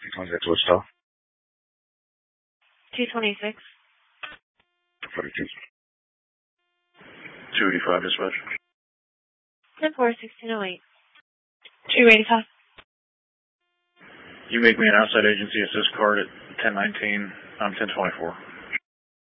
That's Wichita. 226. 42. 285 dispatch. 10-4, 1608. 285. You make me an outside agency assist card at 1019. I'm 1024.